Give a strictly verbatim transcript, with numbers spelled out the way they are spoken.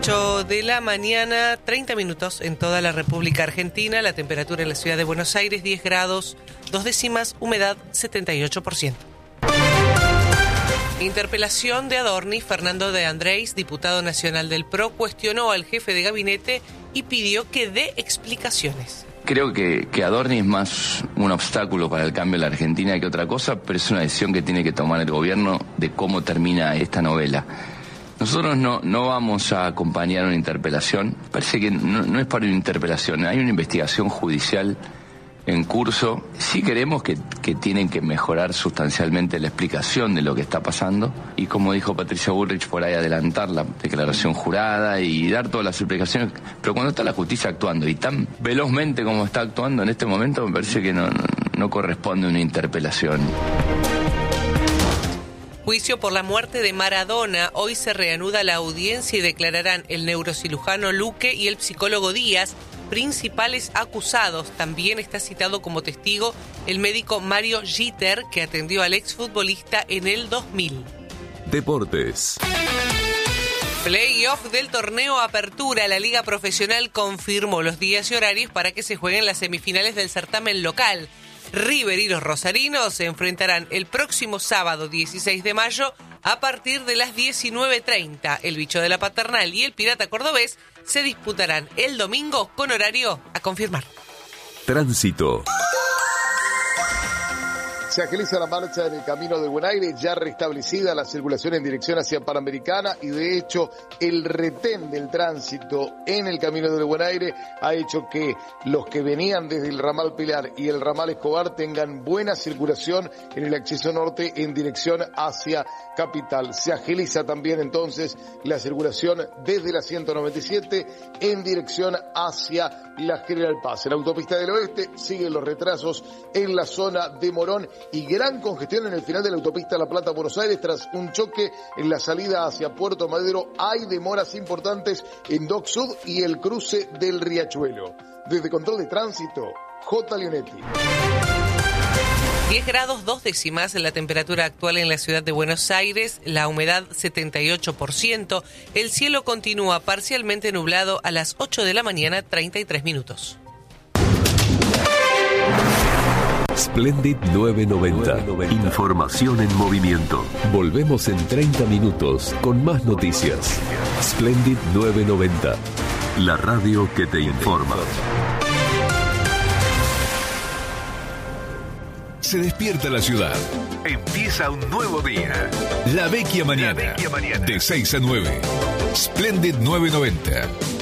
ocho de la mañana, treinta minutos en toda la República Argentina. La temperatura en la ciudad de Buenos Aires, diez grados, dos décimas, humedad setenta y ocho por ciento. Interpelación de Adorni. Fernando de Andrés, diputado nacional del P R O, cuestionó al jefe de gabinete y pidió que dé explicaciones. Creo que, que Adorni es más un obstáculo para el cambio en la Argentina que otra cosa, pero es una decisión que tiene que tomar el gobierno de cómo termina esta novela. Nosotros no, no vamos a acompañar una interpelación. Parece que no, no es para una interpelación, hay una investigación judicial en curso. Sí creemos que, que tienen que mejorar sustancialmente la explicación de lo que está pasando y, como dijo Patricia Bullrich, por ahí adelantar la declaración jurada y dar todas las explicaciones. Pero cuando está la justicia actuando y tan velozmente como está actuando en este momento, me parece que no, no, no corresponde una interpelación. Juicio por la muerte de Maradona. Hoy se reanuda la audiencia y declararán el neurocirujano Luque y el psicólogo Díaz, principales acusados. También está citado como testigo el médico Mario Gitter, que atendió al exfutbolista en el dos mil. Deportes. Playoff del torneo Apertura. La Liga Profesional confirmó los días y horarios para que se jueguen las semifinales del certamen local. River y los rosarinos se enfrentarán el próximo sábado dieciséis de mayo a partir de las diecinueve treinta. El Bicho de la Paternal y el Pirata Cordobés se disputarán el domingo con horario a confirmar. Tránsito. Se agiliza la marcha en el camino de Buen Aire, ya restablecida la circulación en dirección hacia Panamericana, y de hecho el retén del tránsito en el camino de Buen Aire ha hecho que los que venían desde el ramal Pilar y el ramal Escobar tengan buena circulación en el acceso norte en dirección hacia Capital. Se agiliza también entonces la circulación desde la ciento noventa y siete en dirección hacia la General Paz. En la autopista del oeste siguen los retrasos en la zona de Morón y gran congestión en el final de la autopista La Plata-Buenos Aires tras un choque en la salida hacia Puerto Madero. Hay demoras importantes en Dock Sud y el cruce del Riachuelo. Desde Control de Tránsito, J. Leonetti. diez grados, dos décimas en la temperatura actual en la ciudad de Buenos Aires, la humedad setenta y ocho por ciento, el cielo continúa parcialmente nublado a las ocho de la mañana, treinta y tres minutos. Splendid novecientos noventa. Información en movimiento. Volvemos en treinta minutos con más noticias. Splendid novecientos noventa. La radio que te informa. Se despierta la ciudad. Empieza un nuevo día. La Vecchia Mañana. La Vecchia Mañana. De seis a nueve. Splendid novecientos noventa.